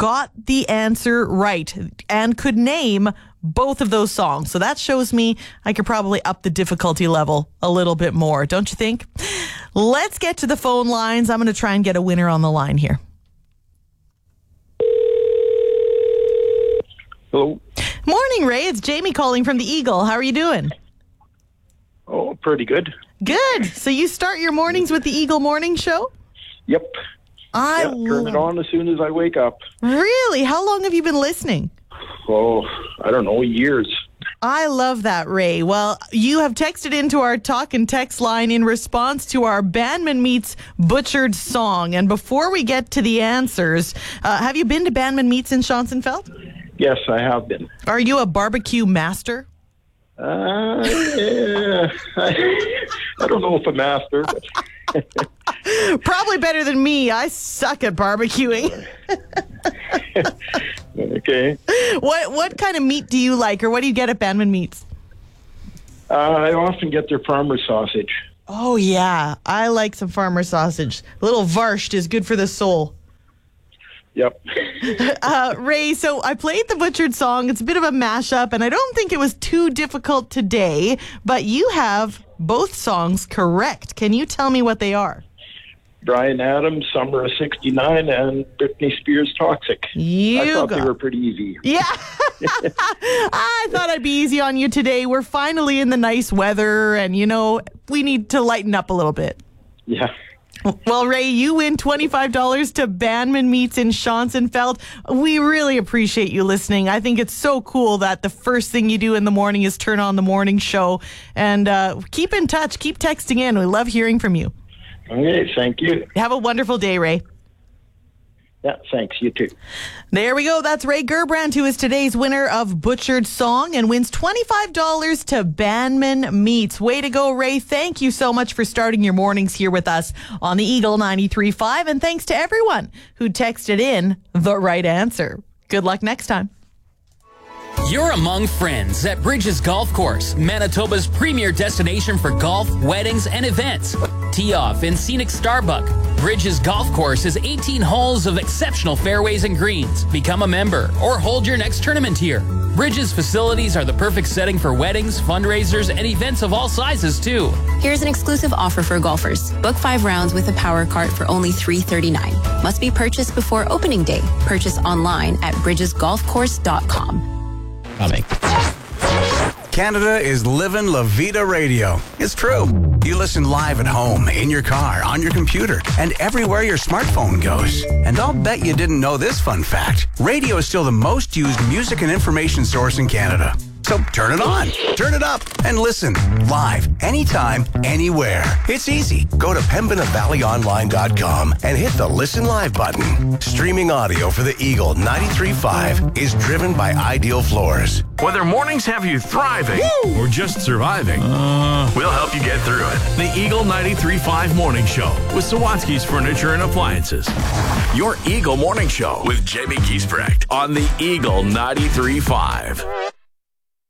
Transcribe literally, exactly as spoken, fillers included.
got the answer right and could name both of those songs. So that shows me I could probably up the difficulty level a little bit more, don't you think? Let's get to the phone lines. I'm going to try and get a winner on the line here. Hello. Morning, Ray. It's Jamie calling from the Eagle. How are you doing? Oh, pretty good. Good. So you start your mornings with the Eagle Morning Show? Yep. I yep, turn it on as soon as I wake up. Really? How long have you been listening? Oh, I don't know, years. I love that, Ray. Well, you have texted into our talk and text line in response to our Bandman Meats Butchered song. And before we get to the answers, uh, have you been to Bandman Meats in Schonzenfeld? Yes, I have been. Are you a barbecue master? Uh, yeah, I, I don't know if a master, but... Probably better than me. I suck at barbecuing. Okay. What what kind of meat do you like, or what do you get at Bandman Meats? Uh, I often get their farmer sausage. Oh, yeah. I like some farmer sausage. A little varsht is good for the soul. Yep. uh, Ray, so I played the Butchered song. It's a bit of a mashup, and I don't think it was too difficult today, but you have both songs correct. Can you tell me what they are? Bryan Adams, Summer of sixty-nine, and Britney Spears, Toxic. You I thought got... they were pretty easy. Yeah. I thought I'd be easy on you today. We're finally in the nice weather, and, you know, we need to lighten up a little bit. Yeah. Well, Ray, you win twenty-five dollars to Bandman Meats in Schonzenfeld. We really appreciate you listening. I think it's so cool that the first thing you do in the morning is turn on the morning show. And uh, keep in touch. Keep texting in. We love hearing from you. Okay, thank you. Have a wonderful day, Ray. Yeah, thanks. You too. There we go. That's Ray Gerbrand, who is today's winner of Butchered Song and wins twenty-five dollars to Bandman Meats. Way to go, Ray. Thank you so much for starting your mornings here with us on the Eagle ninety-three point five. And thanks to everyone who texted in the right answer. Good luck next time. You're among friends at Bridges Golf Course, Manitoba's premier destination for golf, weddings, and events. Tee off in scenic Starbuck. Bridges Golf Course is eighteen holes of exceptional fairways and greens. Become a member or hold your next tournament here. Bridges facilities are the perfect setting for weddings, fundraisers, and events of all sizes, too. Here's an exclusive offer for golfers. Book five rounds with a power cart for only three dollars and thirty-nine cents. Must be purchased before opening day. Purchase online at bridges golf course dot com. Coming. Canada is living La Vida Radio. It's true. You listen live at home, in your car, on your computer, and everywhere your smartphone goes. And I'll bet you didn't know this fun fact. Radio is still the most used music and information source in Canada. So turn it on, turn it up, and listen live, anytime, anywhere. It's easy. Go to pembina valley online dot com and hit the Listen Live button. Streaming audio for the Eagle ninety-three point five is driven by Ideal Floors. Whether mornings have you thriving Woo! Or just surviving, uh, we'll help you get through it. The Eagle ninety-three point five Morning Show with Sawatsky's Furniture and Appliances. Your Eagle Morning Show with Jamie Kiesbrecht on the Eagle ninety-three point five.